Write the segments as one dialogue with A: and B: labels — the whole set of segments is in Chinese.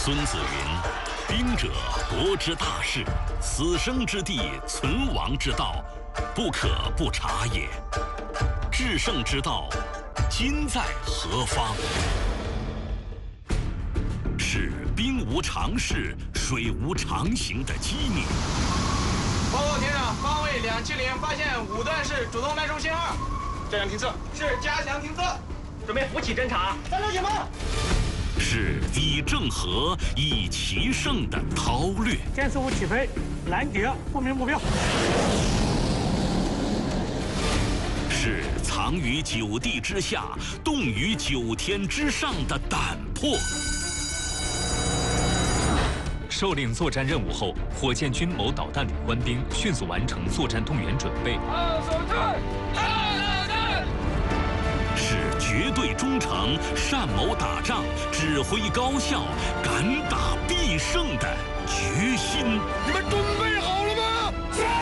A: 孙子云：“兵者，国之大事，死生之地，存亡之道，不可不察也。制胜之道，今在何方？”是兵无常势，水无常形的机敏。
B: 报告连长，方位270发现5段式主动脉冲信号。加强停测。是加强停测。准备扶起侦察。三六警报。
A: 是以正和，以奇胜的韬略。
C: 监视物起飞，拦截不明目标。
A: 是藏于9地之下，动于9天之上的胆魄。
D: 受令作战任务后，火箭军某导弹旅官兵迅速完成作战动员准备。
A: 是绝对忠诚，善谋打仗，指挥高效，敢打必胜的决心。
B: 你们准备好了吗？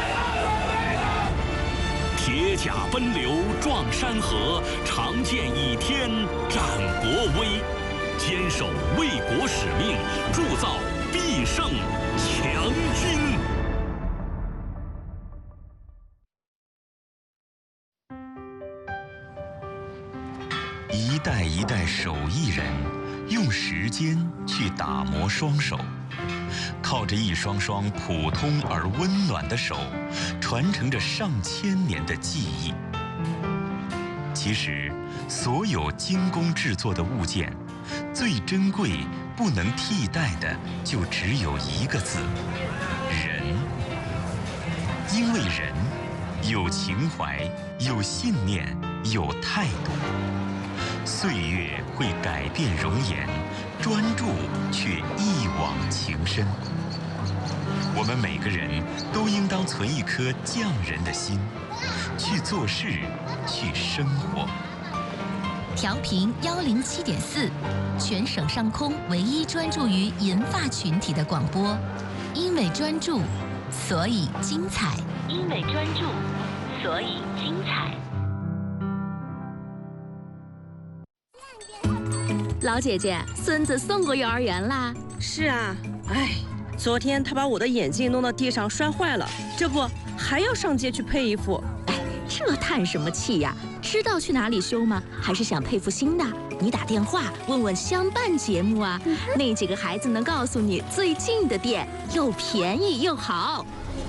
A: 铁甲奔流撞山河，长剑倚天展国威，坚守卫国使命，铸造必胜强军。
E: 一代一代手艺人，用时间去打磨双手，靠着一双双普通而温暖的手，传承着上千年的技艺。其实，所有精工制作的物件，最珍贵、不能替代的，就只有一个字：人。因为人有情怀，有信念，有态度。岁月会改变容颜，专注却一往情深。我们每个人都应当存一颗匠人的心，去做事，去生活。
F: 调频107.4，全省上空唯一专注于银发群体的广播。因为专注，所以精彩。因为专注，所以精彩。
G: 老姐姐，孙子送过幼儿园啦？
H: 是啊，哎，昨天他把我的眼镜弄到地上摔坏了，这不还要上街去配一副。
G: 哎，这叹什么气呀？知道去哪里修吗？还是想配副新的？你打电话问问相伴节目啊，那几个孩子能告诉你最近的店，又便宜又好。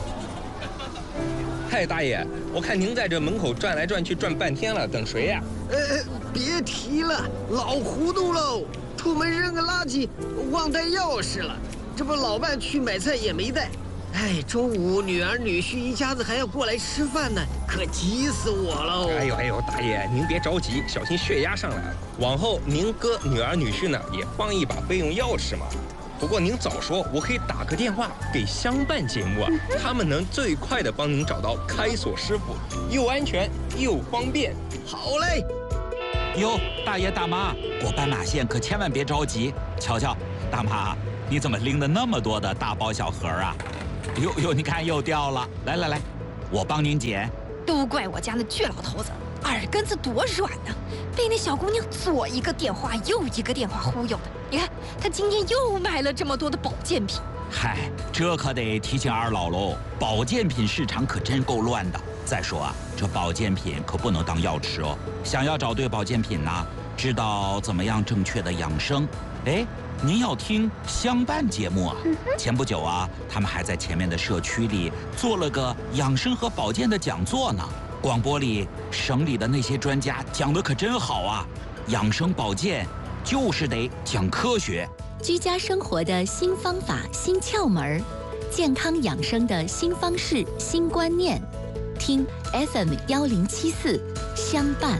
I: 嗨，大爷，我看您在这门口转来转去转半天了，等谁呀？
J: 别提了，老糊涂喽！出门扔个垃圾，忘带钥匙了。这不老伴去买菜也没带。哎，中午女儿女婿一家子还要过来吃饭呢，可急死我喽！
I: 哎呦，大爷，您别着急，小心血压上来了。往后您哥女儿女婿呢也放一把备用钥匙嘛。不过您早说，我可以打个电话给相伴节目啊，他们能最快的帮您找到开锁师傅，又安全又方便。
J: 好嘞。
K: 哟，大爷大妈，过斑马线可千万别着急。瞧瞧，大妈，你怎么拎了那么多的大包小盒啊？哟，你看又掉了。来，我帮您捡。
L: 都怪我家那倔老头子，耳根子多软呢，被那小姑娘左一个电话右一个电话忽悠的。你看，他今天又买了这么多的保健品。
K: 嗨，这可得提醒二老喽，保健品市场可真够乱的。再说啊，这保健品可不能当药吃哦。想要找对保健品呢，知道怎么样正确的养生，哎，您要听相伴节目啊。前不久啊，他们还在前面的社区里做了个养生和保健的讲座呢。广播里省里的那些专家讲的可真好啊，养生保健就是得讲科学。
F: 居家生活的新方法、新窍门，健康养生的新方式、新观念。听 FM 1074相伴。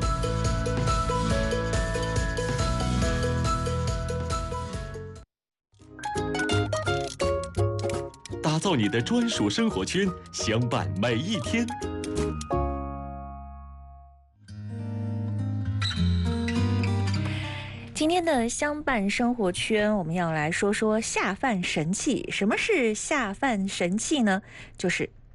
M: 打造你的专属生活圈，相伴每一天。
N: 今天的相伴生活圈，我们要来说说下饭神器。什么是下饭神器呢？就是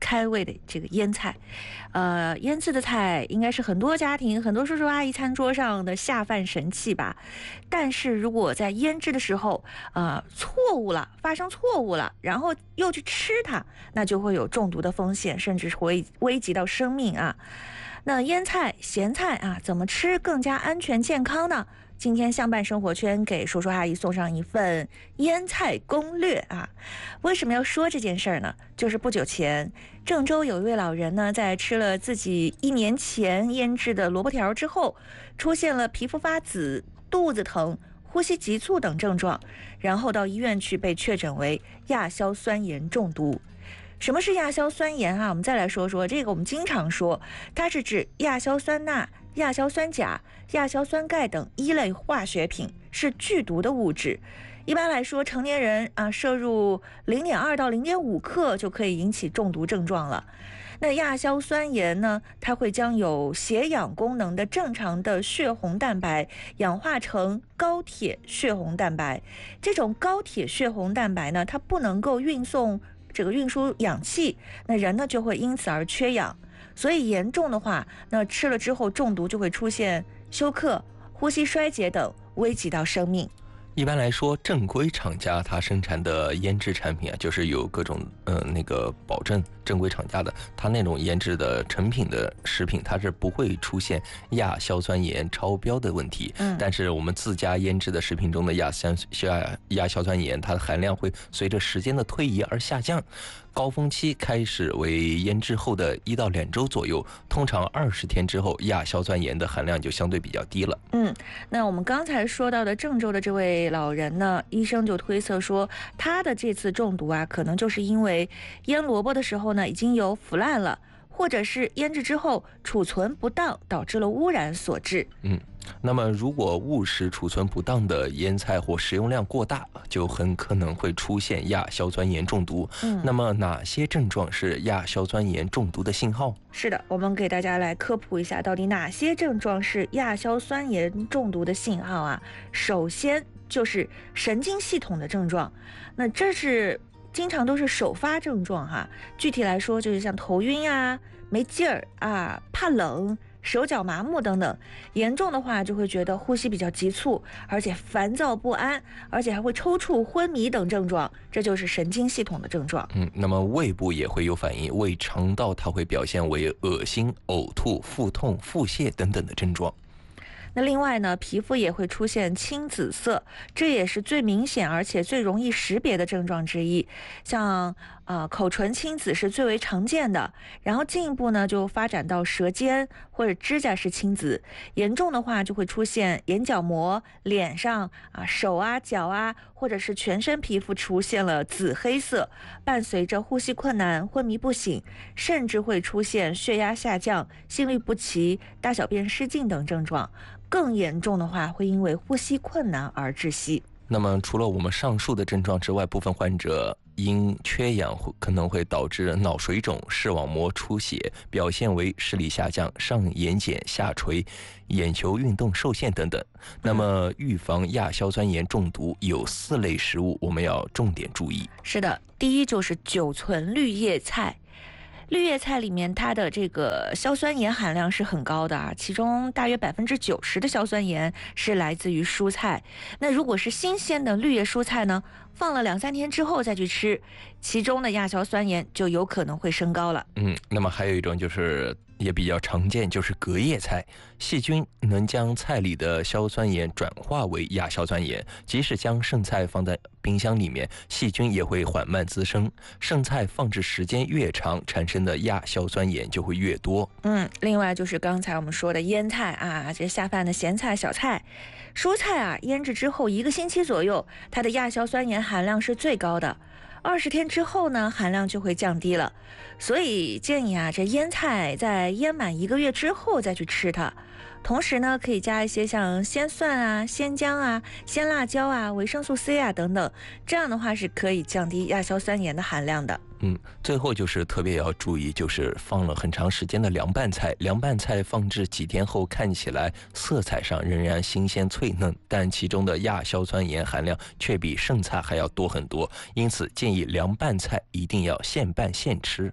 N: 开胃的这个腌菜。腌制的菜应该是很多家庭、很多叔叔阿姨餐桌上的下饭神器吧。但是如果在腌制的时候，发生错误了，然后又去吃它，那就会有中毒的风险，甚至会危及到生命啊。那腌菜、咸菜啊，怎么吃更加安全健康呢？今天相伴生活圈给叔叔阿姨送上一份腌菜攻略啊！为什么要说这件事儿呢？就是不久前，郑州有一位老人呢，在吃了自己1年前腌制的萝卜条之后，出现了皮肤发紫、肚子疼、呼吸急促等症状，然后到医院去被确诊为亚硝酸盐中毒。什么是亚硝酸盐啊？我们再来说说这个，我们经常说，它是指亚硝酸钠、亚硝酸钾、亚硝酸钙等一类化学品，是剧毒的物质。一般来说，成年人摄入0.2到0.5克就可以引起中毒症状了。那亚硝酸盐呢，它会将有血氧功能的正常的血红蛋白氧化成高铁血红蛋白。这种高铁血红蛋白呢，它不能够运输氧气，那人呢就会因此而缺氧。所以严重的话，那吃了之后中毒就会出现休克、呼吸衰竭等，危及到生命。
I: 一般来说，正规厂家它生产的腌制产品啊，就是有各种保证，正规厂家的它那种腌制的成品的食品，它是不会出现亚硝酸盐超标的问题。但是我们自家腌制的食品中的亚硝酸盐，它的含量会随着时间的推移而下降。高峰期开始为腌制后的1到2周左右，通常20天之后，亚硝酸盐的含量就相对比较低了。
N: 那我们刚才说到的郑州的这位老人呢，医生就推测说，他的这次中毒啊，可能就是因为腌萝卜的时候呢，已经有腐烂了，或者是腌制之后储存不当，导致了污染所致。
I: 那么如果误食储存不当的腌菜或食用量过大，就很可能会出现亚硝酸盐中毒。那么哪些症状是亚硝酸盐中毒的信号？
N: 是的，我们给大家来科普一下，到底哪些症状是亚硝酸盐中毒的信号啊？首先就是神经系统的症状，那这是经常都是首发症状哈。具体来说，就是像头晕啊、没劲儿啊、怕冷、手脚麻木等等，严重的话就会觉得呼吸比较急促，而且烦躁不安，而且还会抽搐、昏迷等症状，这就是神经系统的症状。
I: 那么胃部也会有反应，胃肠道它会表现为恶心、呕吐、腹痛、腹泻等等的症状。
N: 那另外呢，皮肤也会出现青紫色，这也是最明显而且最容易识别的症状之一。像口唇青紫是最为常见的，然后进一步呢就发展到舌尖或者指甲是青紫，严重的话就会出现眼角膜、脸上手啊、脚啊，或者是全身皮肤出现了紫黑色，伴随着呼吸困难、昏迷不醒，甚至会出现血压下降、心律不齐、大小便失禁等症状。更严重的话，会因为呼吸困难而窒息。
I: 那么除了我们上述的症状之外，部分患者因缺氧可能会导致脑水肿、视网膜出血，表现为视力下降、上眼睑下垂、眼球运动受限等等。那么预防亚硝酸盐中毒有4类食物我们要重点注意。
N: 是的，第一就是久存绿叶菜。绿叶菜里面它的这个硝酸盐含量是很高的啊，其中大约90%的硝酸盐是来自于蔬菜。那如果是新鲜的绿叶蔬菜呢，放了2-3天之后再去吃，其中的亚硝酸盐就有可能会升高了。
I: 那么还有一种就是也比较常见，就是隔夜菜，细菌能将菜里的硝酸盐转化为亚硝酸盐，即使将剩菜放在冰箱里面，细菌也会缓慢滋生，剩菜放置时间越长，产生的亚硝酸盐就会越多。
N: 另外就是刚才我们说的腌菜啊，这下饭的咸菜、小菜、蔬菜啊，腌制之后1个星期左右，它的亚硝酸盐含量是最高的。20天之后呢，含量就会降低了，所以建议这腌菜在腌满1个月之后再去吃它。同时呢，可以加一些像鲜蒜啊、鲜姜啊、鲜辣椒啊、维生素 C 啊等等，这样的话是可以降低亚硝酸盐的含量的。
I: 最后就是特别要注意，就是放了很长时间的凉拌菜，凉拌菜放置几天后，看起来色彩上仍然新鲜脆嫩，但其中的亚硝酸盐含量却比剩菜还要多很多，因此建议凉拌菜一定要现拌现吃。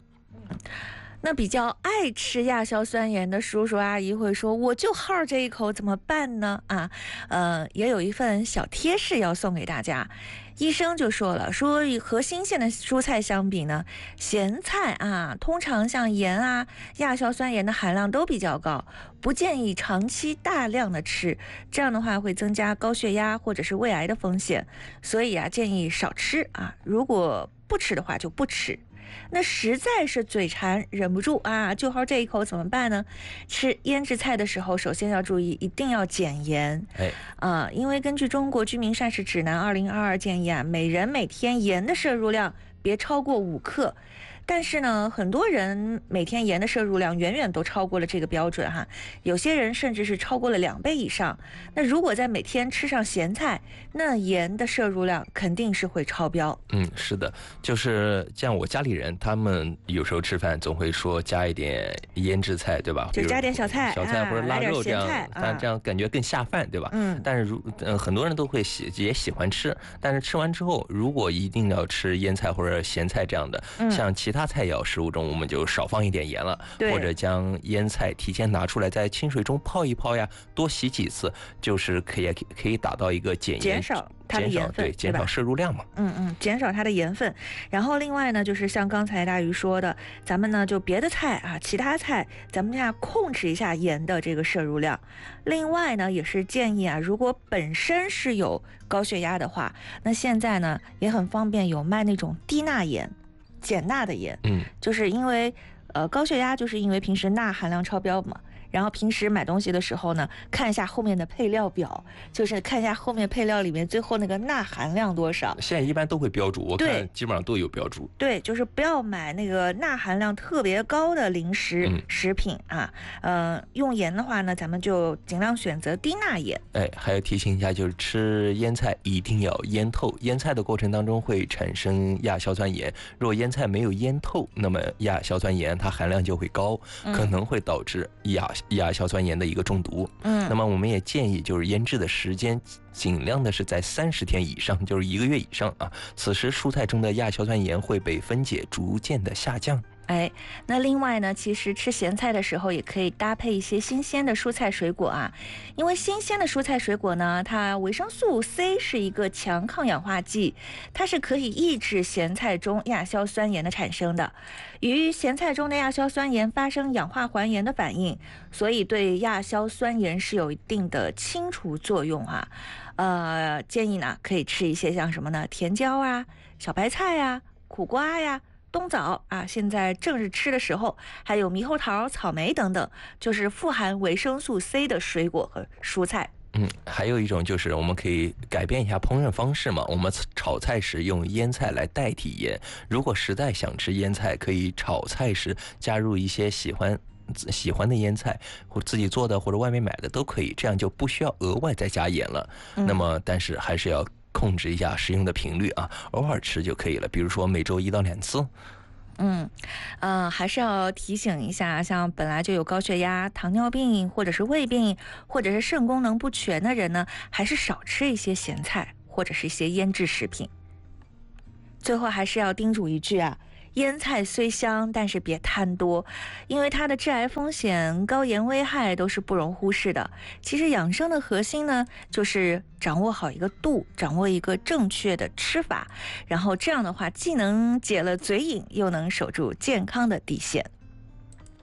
N: 那比较爱吃亚硝酸盐的叔叔阿姨会说，我就好这一口怎么办呢？也有一份小贴士要送给大家。医生就说了，说和新鲜的蔬菜相比呢，咸菜通常像盐亚硝酸盐的含量都比较高，不建议长期大量的吃，这样的话会增加高血压或者是胃癌的风险，所以建议少吃如果不吃的话就不吃。那实在是嘴馋忍不住就好这一口怎么办呢？吃腌制菜的时候，首先要注意一定要减盐。因为根据中国居民膳食指南2022建议每人每天盐的摄入量别超过5克。但是呢，很多人每天盐的摄入量远远都超过了这个标准有些人甚至是超过了2倍以上。那如果在每天吃上咸菜，那盐的摄入量肯定是会超标。
I: 是的，就是像我家里人，他们有时候吃饭总会说加一点腌制菜，对吧？
N: 就加点小菜
I: 或者腊肉这样，
N: 这
I: 样感觉更下饭，对吧？但是很多人都会也喜欢吃，但是吃完之后，如果一定要吃腌菜或者咸菜这样的，像其他菜肴食物中，我们就少放一点盐了，或者将腌菜提前拿出来，在清水中泡一泡多洗几次，就是可以达到一个减
N: 少它的盐分，
I: 减少摄入量嘛。
N: 减少它的盐分。然后另外呢，就是像刚才大鱼说的，咱们呢就别的菜其他菜咱们控制一下盐的这个摄入量。另外呢，也是建议如果本身是有高血压的话，那现在呢也很方便，有卖那种低钠盐。减钠的盐，就是因为高血压就是因为平时钠含量超标嘛，然后平时买东西的时候呢，看一下后面的配料表，就是看一下后面配料里面最后那个钠含量多少。
I: 现在一般都会标注，我看基本上都有标注。
N: 对，就是不要买那个钠含量特别高的零食食品用盐的话呢，咱们就尽量选择低钠盐。
I: 还要提醒一下，就是吃腌菜一定要腌透，腌菜的过程当中会产生亚硝酸盐，如果腌菜没有腌透，那么亚硝酸盐它含量就会高，可能会导致亚硝酸盐的一个中毒。那么我们也建议就是腌制的时间尽量的是在30天以上，就是1个月以上此时蔬菜中的亚硝酸盐会被分解，逐渐的下降。
N: 那另外呢，其实吃咸菜的时候也可以搭配一些新鲜的蔬菜水果因为新鲜的蔬菜水果呢，它维生素 C 是一个强抗氧化剂，它是可以抑制咸菜中亚硝酸盐的产生的，与咸菜中的亚硝酸盐发生氧化还原的反应，所以对亚硝酸盐是有一定的清除作用建议呢可以吃一些像什么呢，甜椒小白菜苦瓜冬枣现在正是吃的时候，还有猕猴桃、草莓等等，就是富含维生素 C 的水果和蔬菜。
I: 还有一种就是我们可以改变一下烹饪方式嘛，我们炒菜时用腌菜来代替盐。如果实在想吃腌菜，可以炒菜时加入一些喜欢的腌菜，或自己做的或者外面买的都可以，这样就不需要额外再加盐了。那么但是还是要控制一下食用的频率偶尔吃就可以了，比如说每周1到2次。
N: 还是要提醒一下，像本来就有高血压、糖尿病或者是胃病或者是肾功能不全的人呢，还是少吃一些咸菜或者是一些腌制食品。最后还是要叮嘱一句腌菜虽香，但是别贪多，因为它的致癌风险、高盐危害都是不容忽视的。其实养生的核心呢，就是掌握好一个度，掌握一个正确的吃法，然后这样的话，既能解了嘴瘾，又能守住健康的底线。